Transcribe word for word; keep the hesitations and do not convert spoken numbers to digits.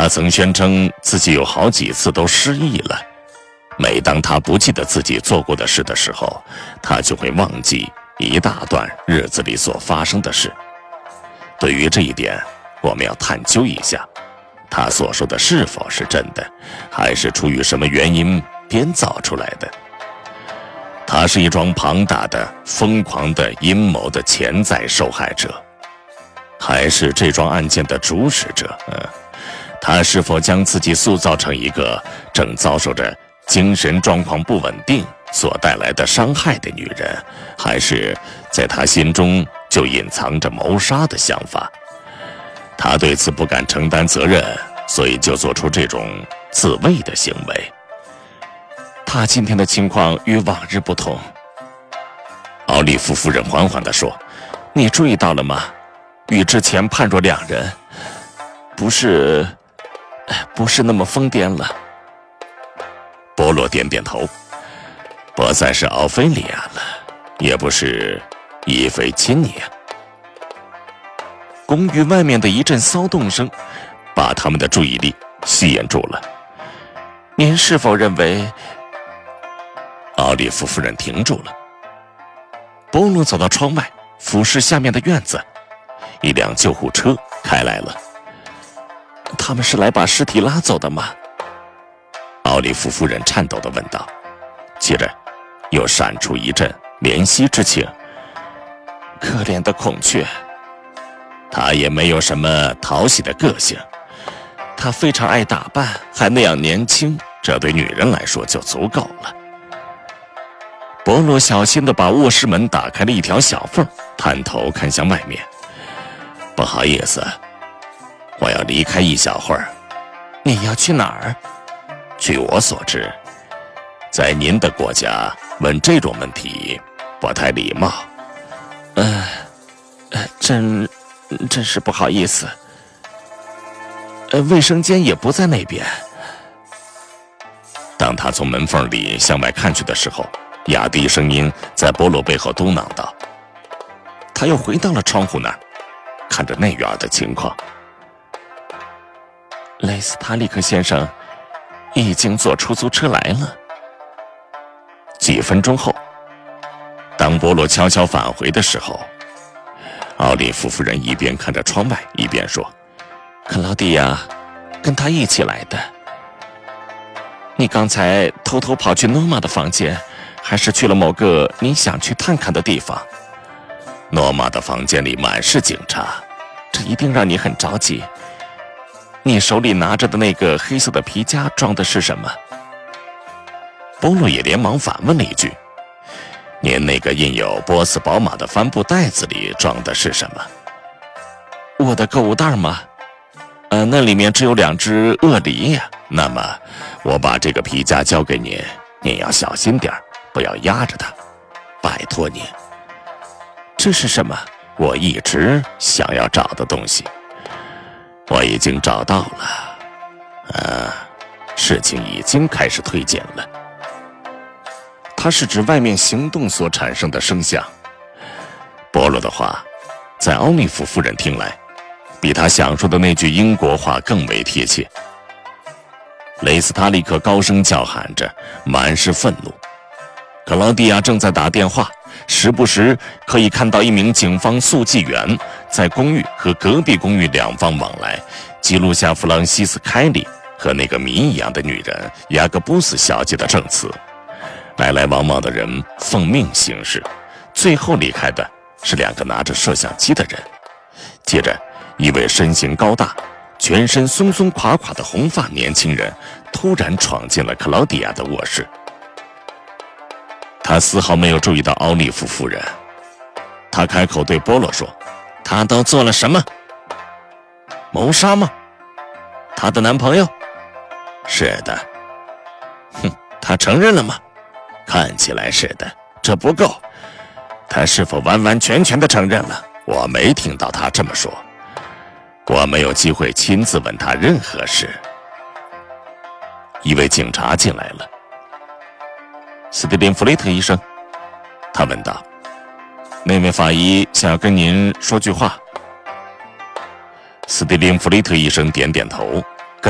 他曾宣称自己有好几次都失忆了，每当他不记得自己做过的事的时候，他就会忘记一大段日子里所发生的事。对于这一点，我们要探究一下，他所说的是否是真的，还是出于什么原因编造出来的。他是一桩庞大的、疯狂的阴谋的潜在受害者，还是这桩案件的主使者？嗯，他是否将自己塑造成一个正遭受着精神状况不稳定所带来的伤害的女人，还是在他心中就隐藏着谋杀的想法？他对此不敢承担责任，所以就做出这种自卫的行为。他今天的情况与往日不同，奥利弗夫人缓缓地说：“你注意到了吗？与之前判若两人，不是，不是那么疯癫了。”波洛点点头，不再是奥菲利亚了，也不是伊菲钦尼亚。公寓外面的一阵骚动声把他们的注意力吸引住了。您是否认为？奥利弗夫人停住了。波洛走到窗外，俯视下面的院子，一辆救护车开来了。他们是来把尸体拉走的吗？奥利弗夫人颤抖地问道，接着又闪出一阵怜惜之情。可怜的孔雀，她也没有什么讨喜的个性，她非常爱打扮，还那样年轻，这对女人来说就足够了。波洛小心地把卧室门打开了一条小缝，探头看向外面。不好意思，我要离开一小会儿。你要去哪儿？据我所知，在您的国家问这种问题不太礼貌。呃，呃，真，真是不好意思。呃，卫生间也不在那边。当他从门缝里向外看去的时候，压低声音在波洛背后嘟囔道。他又回到了窗户那儿，看着内院的情况。雷斯塔利克先生已经坐出租车来了。几分钟后，当波洛悄悄返回的时候，奥利弗夫人一边看着窗外，一边说：“克劳迪亚跟他一起来的。你刚才偷偷跑去诺玛的房间，还是去了某个你想去探看的地方？”诺玛的房间里满是警察，这一定让你很着急。你手里拿着的那个黑色的皮夹装的是什么？波洛也连忙反问了一句：“您那个印有波斯宝马的帆布袋子里装的是什么？”我的购物袋吗？呃，那里面只有两只鳄梨呀。那么，我把这个皮夹交给您，您要小心点，不要压着它，拜托您。这是什么？我一直想要找的东西。我已经找到了，啊，事情已经开始推进了。它是指外面行动所产生的声响。波洛的话，在奥利弗夫人听来，比他想说的那句英国话更为贴切。雷斯塔利克高声叫喊着，满是愤怒。克劳迪亚正在打电话，时不时可以看到一名警方速记员在公寓和隔壁公寓两方往来，记录下弗朗西斯·凯利和那个谜一样的女人雅各布斯小姐的证词。来来往往的人奉命行事，最后离开的是两个拿着摄像机的人。接着，一位身形高大、全身松松垮垮的红发年轻人突然闯进了克劳迪亚的卧室。他丝毫没有注意到奥利弗夫人。他开口对波洛说：“他都做了什么？谋杀吗？她的男朋友？是的。哼，他承认了吗？看起来是的。这不够。他是否完完全全的承认了？我没听到他这么说。我没有机会亲自问他任何事。”一位警察进来了。斯蒂林弗雷特医生，他问道：“那位法医想要跟您说句话。”斯蒂林弗雷特医生点点头，